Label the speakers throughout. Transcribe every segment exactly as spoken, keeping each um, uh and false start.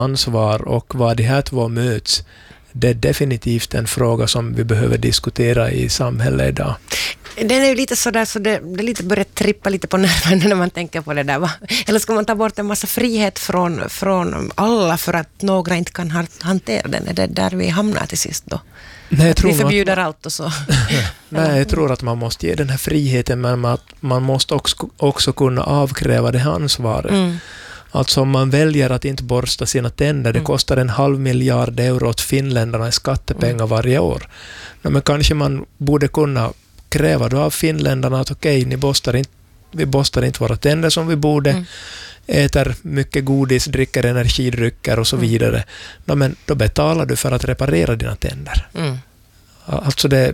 Speaker 1: ansvar och vad de här två möts, det är definitivt en fråga som vi behöver diskutera i samhället idag.
Speaker 2: Den är ju lite sådär så det, det lite börjar trippa lite på nerven när man tänker på det där. Va? Eller ska man ta bort en massa frihet från, från alla för att några inte kan hantera den? Är det där vi hamnar till sist då?
Speaker 1: Nej, jag tror
Speaker 2: vi förbjuder
Speaker 1: att,
Speaker 2: allt och så.
Speaker 1: Nej, jag tror att man måste ge den här friheten, men att man måste också, också kunna avkräva det här ansvaret. Mm. Alltså om man väljer att inte borsta sina tänder, det mm. kostar en halv miljard euro åt finländarna i skattepengar mm. varje år. Men kanske man borde kunna kräva då av finländarna att okej, okay, ni borstar inte, vi borstar inte våra tänder som vi borde, mm. äter mycket godis, dricker energidrycker och så mm. vidare. No, men då betalar du för att reparera dina tänder. Mm. Alltså det,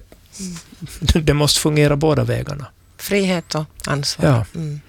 Speaker 1: det måste fungera båda vägarna.
Speaker 2: Frihet och ansvar.
Speaker 1: Ja.
Speaker 2: Mm.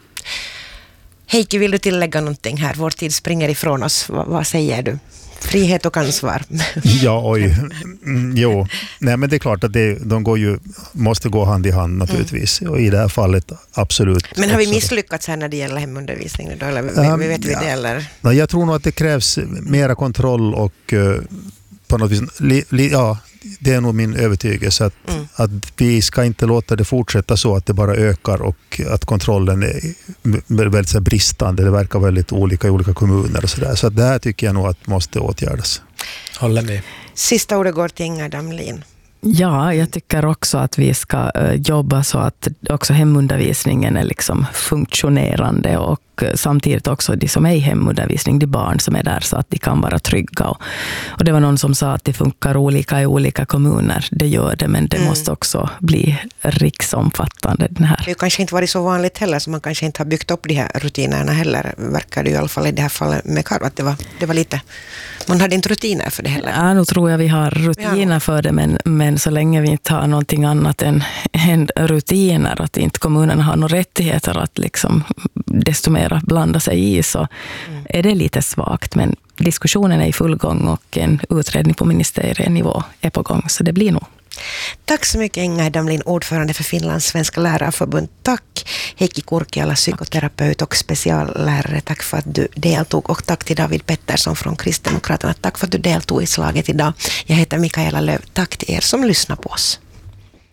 Speaker 2: Heikki, vill du tillägga någonting här? Vår tid springer ifrån oss. Va, vad säger du? Frihet och ansvar.
Speaker 3: Ja, oj. Mm, jo. Nej, men det är klart att det, de går ju, måste gå hand i hand naturligtvis. Mm. Och i det här fallet absolut.
Speaker 2: Men har vi
Speaker 3: också.
Speaker 2: misslyckats här när det gäller hemundervisning? Då? Eller vi,
Speaker 3: um,
Speaker 2: vi vet vi
Speaker 3: ja.
Speaker 2: det eller?
Speaker 3: Ja, jag tror nog att det krävs mera kontroll och uh, på något vis, li, li, ja, det är nog min övertygelse att, mm. att vi ska inte låta det fortsätta så att det bara ökar och att kontrollen är väldigt så bristande. Det verkar väldigt olika i olika kommuner och sådär. Så att det här tycker jag nog att måste åtgärdas.
Speaker 1: Håller med.
Speaker 2: Sista ordet går till Inga Damlin.
Speaker 4: Ja, jag tycker också att vi ska jobba så att också hemundervisningen är liksom funktionerande och samtidigt också de som är i hemundervisning, de barn som är där så att de kan vara trygga. Och, och det var någon som sa att det funkar olika i olika kommuner. Det gör det, men det mm. måste också bli riksomfattande. Den här.
Speaker 2: Det har kanske inte varit så vanligt heller, så man kanske inte har byggt upp de här rutinerna heller. Verkar det i alla fall i det här fallet med Karva att det var, det var lite, man hade inte rutiner för det heller.
Speaker 4: Ja, nu tror jag vi har rutiner ja. för det, men, men så länge vi inte har någonting annat än, än rutiner, att inte kommunerna har några rättigheter att liksom desto mer blanda sig i, så mm. är det lite svagt. Men diskussionen är i full gång och en utredning på ministerienivå är på gång, så det blir nog.
Speaker 2: Tack så mycket Inga Damlin, ordförande för Finlands svenska lärarförbund. Tack Heikki Kurkiala, psykoterapeut och speciallärare. Tack för att du deltog, och tack till David Pettersson från Kristdemokraterna. Tack för att du deltog i slaget idag. Jag heter Mikaela Löv. Tack till er som lyssnar på oss.